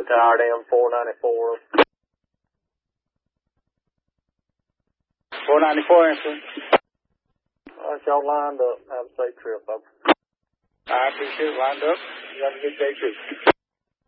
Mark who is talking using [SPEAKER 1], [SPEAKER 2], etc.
[SPEAKER 1] RDM 494.
[SPEAKER 2] 494, answer.
[SPEAKER 1] Y'all lined up. Have a safe trip, folks.
[SPEAKER 2] I appreciate it. Lined up. You have a good day, too.